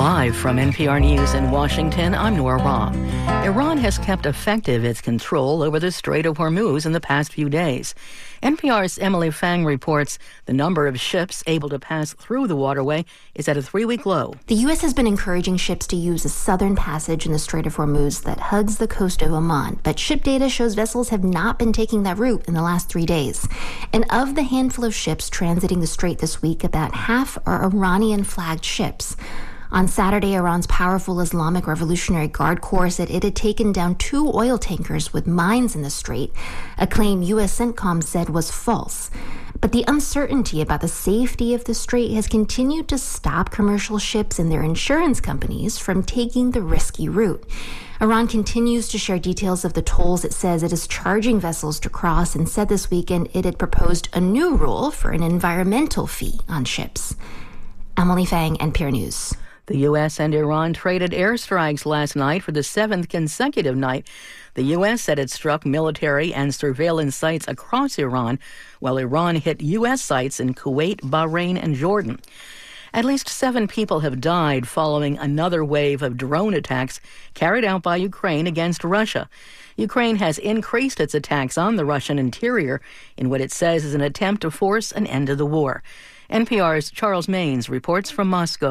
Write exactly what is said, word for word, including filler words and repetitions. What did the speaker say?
Live from N P R News in Washington, I'm Nora Rahm. Iran has kept effective its control over the Strait of Hormuz in the past few days. N P R's Emily Fang reports the number of ships able to pass through the waterway is at a three-week low. The U S has been encouraging ships to use a southern passage in the Strait of Hormuz that hugs the coast of Oman, but ship data shows vessels have not been taking that route in the last three days. And of the handful of ships transiting the strait this week, about half are Iranian-flagged ships. On Saturday, Iran's powerful Islamic Revolutionary Guard Corps said it had taken down two oil tankers with mines in the strait, a claim U S CENTCOM said was false. But the uncertainty about the safety of the strait has continued to stop commercial ships and their insurance companies from taking the risky route. Iran continues to share details of the tolls it says it is charging vessels to cross, and said this weekend it had proposed a new rule for an environmental fee on ships. Emily Fang, N P R News. The U S and Iran traded airstrikes last night for the seventh consecutive night. The U S said it struck military and surveillance sites across Iran, while Iran hit U S sites in Kuwait, Bahrain, and Jordan. At least seven people have died following another wave of drone attacks carried out by Ukraine against Russia. Ukraine has increased its attacks on the Russian interior in what it says is an attempt to force an end to the war. N P R's Charles Maines reports from Moscow.